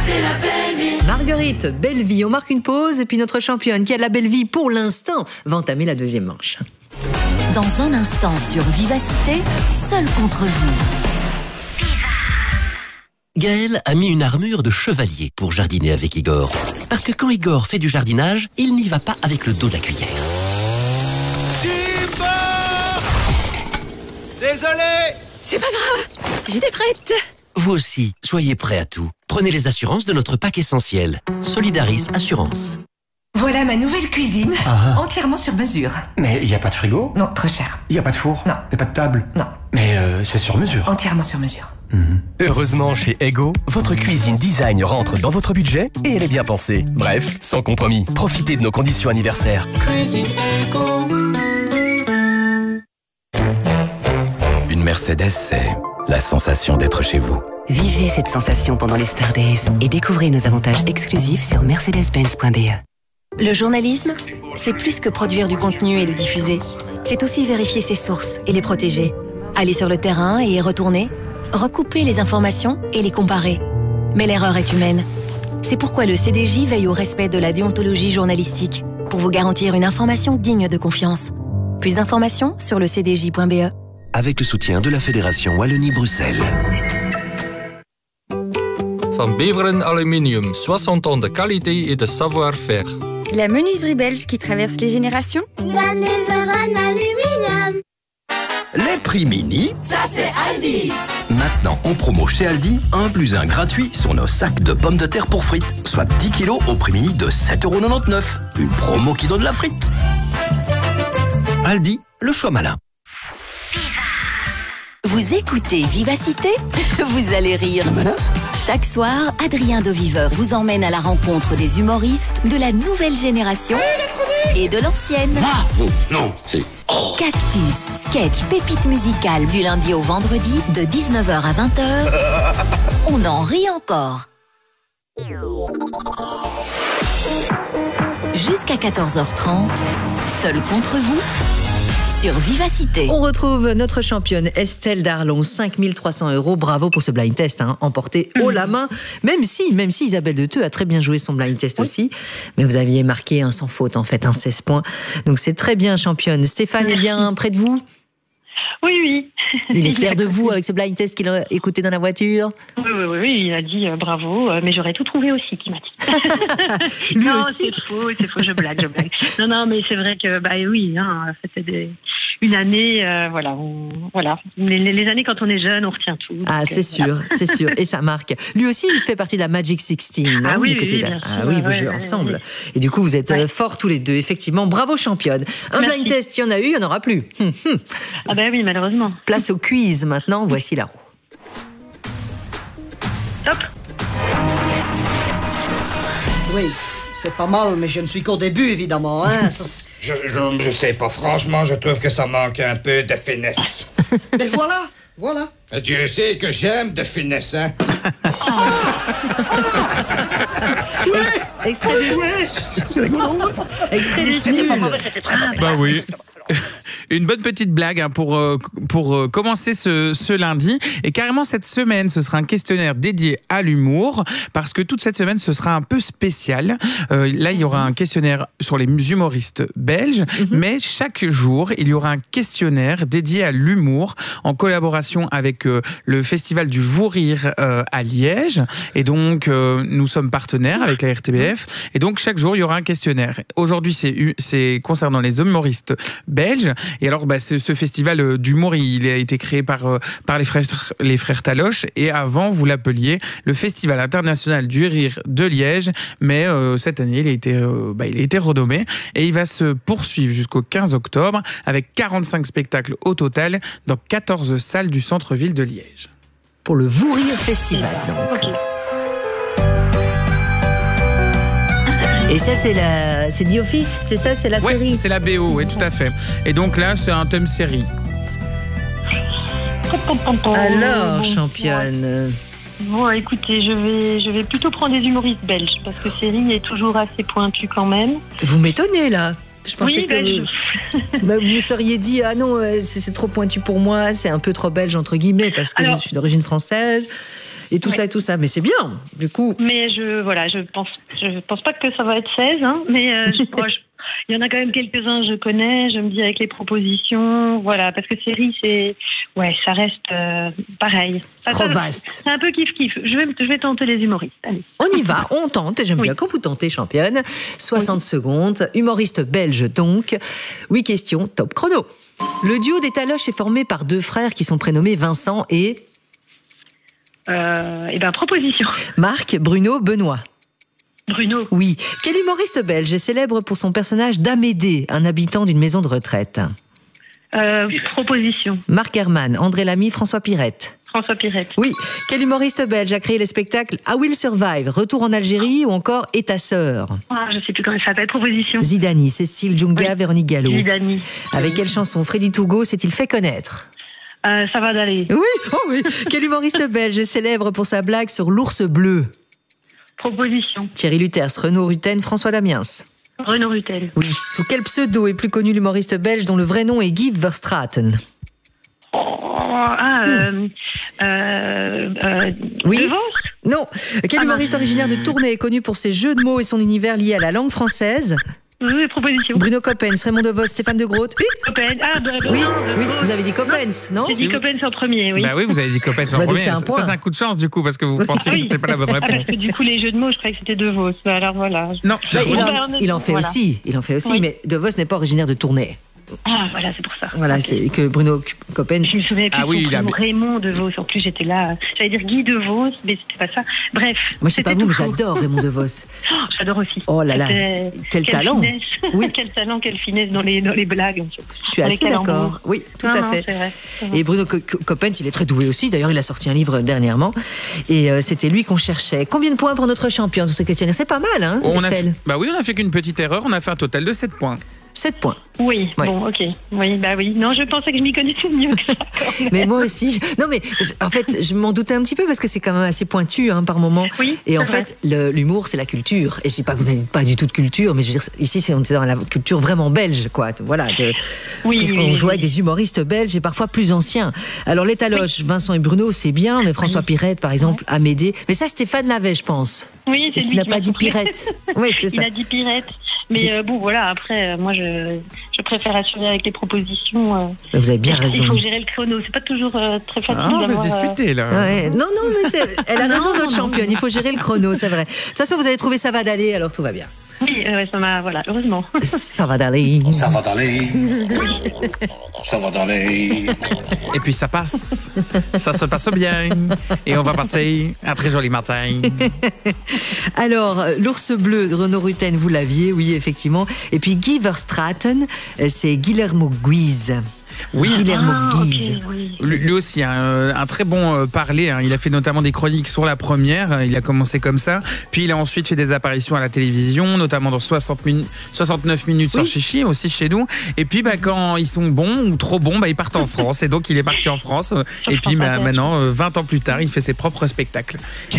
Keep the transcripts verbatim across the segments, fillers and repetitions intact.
Marguerite, belle vie. On marque une pause et puis notre championne qui a de la belle vie pour l'instant va entamer la deuxième manche. Dans un instant sur Vivacité, seul contre vous. Gaël a mis une armure de chevalier pour jardiner avec Igor. Parce que quand Igor fait du jardinage, il n'y va pas avec le dos de la cuillère. Timber! Désolé! C'est pas grave, j'étais prête. Vous aussi, soyez prêts à tout. Prenez les assurances de notre pack essentiel. Solidaris Assurance. Voilà ma nouvelle cuisine, Ah. entièrement sur mesure. Mais il n'y a pas de frigo? Non, trop cher. Il n'y a pas de four? Non. Il n'y a pas de table? Non. Mais euh, c'est sur mesure. Entièrement sur mesure. Mmh. Heureusement, chez Ego, votre cuisine design rentre dans votre budget et elle est bien pensée. Bref, sans compromis. Profitez de nos conditions anniversaires. Cuisine Ego. Une Mercedes, c'est la sensation d'être chez vous. Vivez cette sensation pendant les Star Days et découvrez nos avantages exclusifs sur mercedes benz point b e. Le journalisme, c'est plus que produire du contenu et le diffuser. C'est aussi vérifier ses sources et les protéger. Aller sur le terrain et y retourner. Recouper les informations et les comparer. Mais l'erreur est humaine. C'est pourquoi le C D J veille au respect de la déontologie journalistique pour vous garantir une information digne de confiance. Plus d'informations sur le c d j point b e. Avec le soutien de la Fédération Wallonie-Bruxelles. Van Beveren Aluminium, soixante ans de qualité et de savoir-faire. La menuiserie belge qui traverse les générations. Van Beveren Aluminium. Les prix mini, ça c'est Aldi. Maintenant en promo chez Aldi, un plus un gratuit sur nos sacs de pommes de terre pour frites, soit dix kilos au prix mini de sept euros quatre-vingt-dix-neuf. Une promo qui donne la frite. Aldi, le choix malin. Vous écoutez Vivacité? Vous allez rire. Chaque soir, Adrien de Viveur vous emmène à la rencontre des humoristes de la nouvelle génération et de l'ancienne. Ah, vous, non, c'est... Oh. Cactus, sketch, pépite musicale du lundi au vendredi de dix-neuf heures à vingt heures. On en rit encore. Jusqu'à quatorze heures trente, seul contre vous. Sur Vivacité. On retrouve notre championne Estelle Darlon, cinq mille trois cents euros. Bravo pour ce blind test, hein, emporté haut la main. Même si, même si Isabelle Deteux a très bien joué son blind test aussi. Mais vous aviez marqué un sans faute, en fait, un seize points. Donc c'est très bien, championne. Stéphane Merci. Est bien près de vous? Oui, oui. Il est fier de vous avec ce blind test qu'il a écouté dans la voiture? Oui, oui, oui, oui. Il a dit euh, bravo, euh, mais j'aurais tout trouvé aussi, qu'il m'a dit. Lui non, aussi. c'est faux, c'est faux, je blague, je blague. Non, non, mais c'est vrai que, bah oui, hein, c'était des... une année, euh, voilà, on, voilà. Les, les années quand on est jeune, on retient tout. Ah, c'est sûr, voilà. C'est sûr, et ça marque. Lui aussi, il fait partie de la Magic sixteen, non, ah oui, du côté oui, de... bien ah sûr, oui, vous ouais, jouez ouais, ensemble. Ouais. Et du coup, vous êtes ouais. forts tous les deux, effectivement. Bravo, championne. Un Merci. Blind test, il y en a eu, il n'y en aura plus. Ah ben oui, malheureusement. Place au quiz maintenant, voici la roue. Top. Oui, c'est pas mal, mais je ne suis qu'au début, évidemment. Hein? Ça, je, je, je sais pas, franchement, je trouve que ça manque un peu de finesse. Mais voilà, voilà. Dieu sait que j'aime de finesse, hein? Extrait des... C'est rigolo. Extrait des nuls. Bah oui. Une bonne petite blague hein, pour, euh, pour euh, commencer ce, ce lundi. Et carrément, cette semaine, ce sera un questionnaire dédié à l'humour, parce que toute cette semaine, ce sera un peu spécial. Euh, là, il y aura un questionnaire sur les humoristes belges, mm-hmm. mais chaque jour, il y aura un questionnaire dédié à l'humour, en collaboration avec euh, le Festival du Vous Rire euh, à Liège. Et donc, euh, nous sommes partenaires avec la R T B F. Et donc, chaque jour, il y aura un questionnaire. Aujourd'hui, c'est, c'est concernant les humoristes belges. Et alors, bah, ce, ce festival d'humour, il a été créé par, euh, par les, frères, les frères Taloche. Et avant, vous l'appeliez le Festival international du rire de Liège. Mais euh, cette année, il a, été, euh, bah, il a été renommé. Et il va se poursuivre jusqu'au quinze octobre avec quarante-cinq spectacles au total dans quatorze salles du centre-ville de Liège. Pour le Vous Rire Festival, donc. Okay. Et ça, c'est la, c'est The Office, c'est ça, c'est la ouais, série. C'est la B O, oui, tout à fait. Et donc là, c'est un thème série. Alors, championne. Bon, écoutez, je vais, je vais plutôt prendre des humoristes belges parce que série est toujours assez pointue quand même. Vous m'étonnez là. Je pensais oui, que belge. Bah, vous seriez dit ah non, c'est, c'est trop pointu pour moi, c'est un peu trop belge entre guillemets parce que Alors... je suis d'origine française. et tout Oui. ça et tout ça. Mais c'est bien, du coup. Mais je, voilà, je pense, je pense pas que ça va être seize, hein, mais euh, je, moi, je- il y en a quand même quelques-uns que je connais. Je me dis avec les propositions, voilà, parce que série, c'est, ouais, ça reste euh, pareil. Ça, Trop ça- vaste. C'est un peu kiff kiff. Je vais, je vais tenter les humoristes. Allez. On y va, on tente, et j'aime bien quand vous tentez, championne. soixante secondes, humoriste belge donc. huit questions, top chrono. Le duo des Taloches est formé par deux frères qui sont prénommés Vincent et... Euh, et ben proposition. Marc, Bruno, Benoît. Bruno. Oui. Quel humoriste belge est célèbre pour son personnage d'Amédée, un habitant d'une maison de retraite? Euh, proposition. Marc Herman, André Lamy, François Pirette. François Pirette. Oui. Quel humoriste belge a créé les spectacles I Will Survive, Retour en Algérie ou encore Et ta sœur? Ah, je sais plus comment ça s'appelle. Proposition. Zidani, Cécile Djunga, Oui. Véronique Gallo. Zidani. Avec quelle chanson Freddy Tougo s'est-il fait connaître? Euh, ça va d'aller. Oui, oh oui. Quel humoriste belge est célèbre pour sa blague sur l'ours bleu? Proposition. Thierry Luters, Renaud Rutten, François Damiens. Renaud Rutten. Oui. Sous quel pseudo est plus connu l'humoriste belge dont le vrai nom est Guy Verstraeten? Oh, ah, euh, euh, euh, Oui. De Vos. Non. Quel Ah, humoriste mince. originaire de Tournai est connu pour ses jeux de mots et son univers lié à la langue française? Oui, proposition. Bruno Coppens, Raymond DeVos, Stéphane de Groot. Oui. Coppens. Ah, de, Oui, non, de oui. Vos. Vous avez dit Coppens, non? J'ai dit Coppens en premier, oui. Bah oui, vous avez dit Coppens en Bah, donc premier. c'est un Ça, point. c'est un coup de chance du coup parce que vous pensiez que Oui. c'était pas la bonne Ah, parce réponse. que du coup, les jeux de mots, je croyais que c'était De Vos. Alors voilà. Non, Bah, c'est il, Bon, en, bah, on est- il en fait voilà. aussi, il en fait aussi, Oui. mais DeVos n'est pas originaire de Tournai. Ah, voilà, c'est pour ça. Voilà, Ok. c'est que Bruno Coppens. Je me souvenais plus Ah de oui, son il a- prénom, Raymond De Vos. En plus, j'étais là. J'allais dire Guy De Vos, mais c'était pas ça. Bref. Moi, je sais pas c'était vous, mais tout faux. j'adore Raymond DeVos. Oh, j'adore aussi. Oh là là, C'était- quel quelle talent. finesse. Oui. Quel talent, quelle finesse dans les, dans les blagues. Je suis Dans les assez calembours. d'accord. Oui, tout Non, à non, fait. c'est vrai, c'est vrai. Et Bruno Co- Co- Coppens, il est très doué aussi. D'ailleurs, il a sorti un livre dernièrement. Et euh, c'était lui qu'on cherchait. Combien de points pour notre championne sur ce questionnaire? C'est pas mal, hein, On a Estelle? fait- bah oui, on a fait qu'une petite erreur. On a fait un total de sept points. sept points. Oui, Ouais. bon, ok. Oui, bah oui. Non, je pensais que je m'y connaissais mieux que ça. quand même. Mais moi aussi. Non, mais en fait, je m'en doutais un petit peu parce que c'est quand même assez pointu hein, par moment. Oui, Et en c'est vrai. fait, le- l'humour, c'est la culture. Et je dis pas que vous n'avez pas du tout de culture, mais je veux dire, ici, c'est, on est dans la culture vraiment belge, quoi. Voilà. De, Oui, puisqu'on oui, oui, joue avec oui. des humoristes belges et parfois plus anciens. Alors, les Taloches, Vincent et Bruno, c'est bien, mais François Pirette, par exemple, Amédée. Mais ça, Stéphane l'avait, je pense. Oui, c'est Est-ce lui qu'il n'a qui pas m'a dit soufflé. Pirette? Oui, c'est ça. Il a dit Pirette. Mais J'ai- euh, bon, voilà, après, euh, moi, je, je préfère assurer avec les propositions. euh, Mais vous avez bien il raison. faut gérer le chrono. C'est pas toujours euh, très facile Ah, on va se d'avoir, euh, disputer là. Ouais. Non, non, mais c'est- elle a Non, raison, notre non, championne. non. Il faut gérer le chrono, c'est vrai. De toute façon, vous avez trouvé ça va d'aller, alors tout va bien. Oui, euh, ça m'a. Voilà, heureusement. Ça va d'aller. Ça va d'aller. Ça va d'aller. Et puis ça passe. Ça se passe bien. Et on va passer un très joli matin. Alors, euh, l'ours bleu de Renaud Rutten, vous l'aviez, oui, effectivement. Et puis Guy Verstraeten, euh, c'est Guillermo Guise. Oui. Guillermo Ah, Guise. ok, oui. Lui lui aussi, un, un très bon euh, parler. hein. Il a fait notamment des chroniques sur la première. euh, Il a commencé comme ça. Puis il a ensuite fait des apparitions à la télévision, notamment dans soixante minu- soixante-neuf minutes sur Oui. Chichi, aussi chez nous. Et puis bah, quand ils sont bons ou trop bons, bah, ils partent en France. Et donc il est parti en France. euh, Sur Et puis bah, France Inter. maintenant, euh, vingt ans plus tard, il fait ses propres spectacles.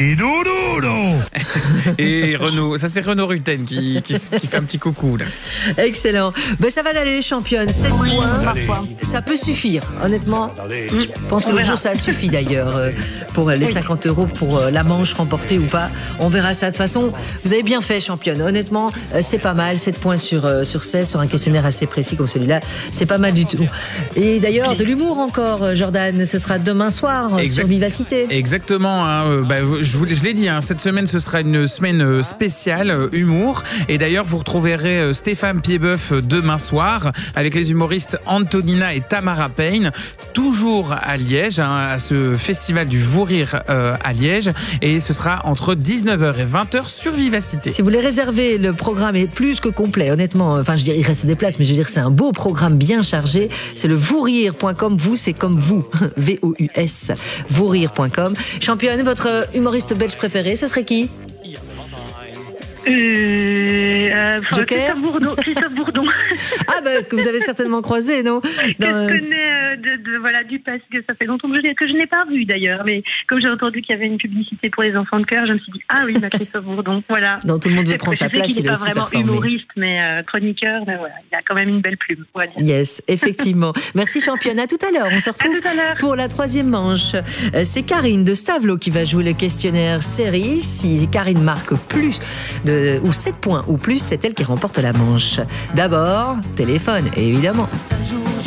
Et Renaud, ça c'est Renaud Rutten qui, qui, qui fait un petit coucou là. Excellent. Ben, ça va d'aller, championne. sept points. Ça peut suffire, honnêtement. Je pense que On l'autre verra. jour, ça a suffi d'ailleurs euh, pour les cinquante euros pour euh, la manche remportée ou pas. On verra ça. De toute façon, vous avez bien fait, championne. Honnêtement, euh, c'est pas mal. sept points sur, euh, sur seize, sur un questionnaire assez précis comme celui-là. C'est pas mal du tout. Et d'ailleurs, de l'humour encore, euh, Jordan. Ce sera demain soir euh, Exact. sur Vivacité. Exactement. hein, euh, bah, je, vous, je l'ai dit, hein, cette semaine, ce sera une semaine euh, spéciale euh, humour. Et d'ailleurs, vous retrouverez euh, Stéphane Piedboeuf euh, demain soir avec les humoristes Antonina et Tamara Payne, toujours à Liège, hein, à ce festival du Vous Rire euh, à Liège. Et ce sera entre dix-neuf heures et vingt heures sur Vivacité. Si vous voulez réserver, le programme est plus que complet, honnêtement. Enfin, je dirais, il reste des places, mais je veux dire, c'est un beau programme bien chargé. C'est le vousrire point com. Vous, c'est comme vous. V O U S. vousrire point com. Championne, votre humoriste belge préféré, ce serait qui? Euh, Euh, Christophe Bourdon. Christophe Bourdon. Ah ben, que vous avez certainement croisé, non? Dans... Que je connais euh, de, de, voilà, du parce que ça fait longtemps que je, que je n'ai pas vu d'ailleurs. Mais comme j'ai entendu qu'il y avait une publicité pour les enfants de cœur, je me suis dit, ah oui, bah, Christophe Bourdon, voilà. Donc tout le monde veut prendre sa place, il est aussi performé. Il n'est pas vraiment humoriste, mais euh, chroniqueur, mais voilà, il a quand même une belle plume. Voilà. Yes, effectivement. Merci championne, à tout à l'heure. On se retrouve pour la troisième manche. C'est Karine de Stavelot qui va jouer le questionnaire série. Si Karine marque plus de, ou sept points ou plus, c'est elle qui remporte la manche. D'abord, téléphone, évidemment.